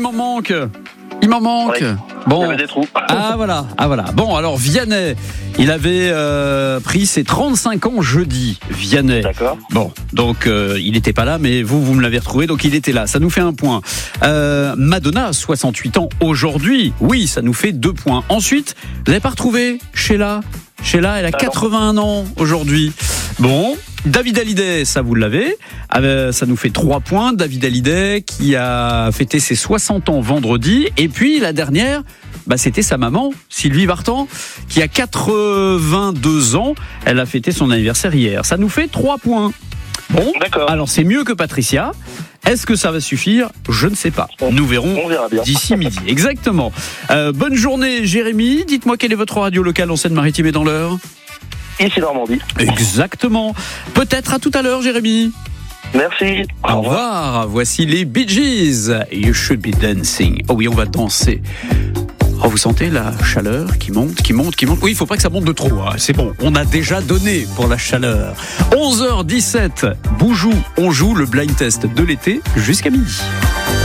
m'en manque. Il m'en manque. Ouais. Bon. Il y avait des trous. Ah voilà. Bon, alors Vianney, il avait pris ses 35 ans jeudi. Vianney. D'accord. Bon, donc il n'était pas là, mais vous me l'avez retrouvé, donc il était là. Ça nous fait 1 point. Madonna, 68 ans aujourd'hui. Oui, ça nous fait 2 points. Ensuite, vous n'avez pas retrouvé Sheila, elle a 81 ans aujourd'hui. Bon, David Hallyday, ça vous l'avez. Ça nous fait 3 points. David Hallyday qui a fêté ses 60 ans vendredi. Et puis la dernière, c'était sa maman, Sylvie Vartan, qui a 82 ans. Elle a fêté son anniversaire hier. Ça nous fait 3 points. Bon, d'accord. Alors c'est mieux que Patricia. Est-ce que ça va suffire ? Je ne sais pas. Nous verrons d'ici midi. Exactement. Bonne journée Jérémy. Dites-moi quelle est votre radio locale en Seine-Maritime et dans l'Eure ? Ici Normandie. Exactement. Peut-être à tout à l'heure Jérémy. Merci. Au revoir. Voici les Bee Gees. You should be dancing. Oh oui, on va danser. Oh, vous sentez la chaleur qui monte. Oui, il faut pas que ça monte de trop. Hein. C'est bon, on a déjà donné pour la chaleur. 11h17, Boujou, on joue le blind test de l'été jusqu'à midi.